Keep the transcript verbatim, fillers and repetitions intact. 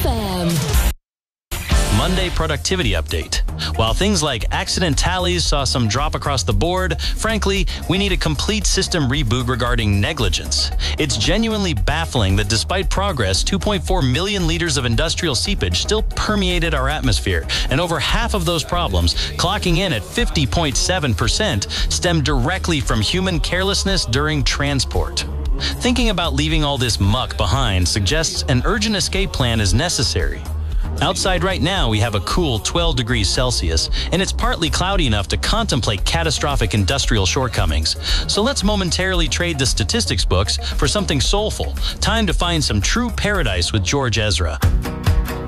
F M. Monday productivity update. While things like accident tallies saw some drop across the board, frankly, we need a complete system reboot regarding negligence. It's genuinely baffling that despite progress, two point four million liters of industrial seepage still permeated our atmosphere, and over half of those problems, clocking in at fifty point seven percent, stem directly from human carelessness during transport. Thinking about leaving all this muck behind suggests an urgent escape plan is necessary. Outside right now, we have a cool twelve degrees Celsius, and it's partly cloudy enough to contemplate catastrophic industrial shortcomings. So let's momentarily trade the statistics books for something soulful. Time to find some true paradise with George Ezra.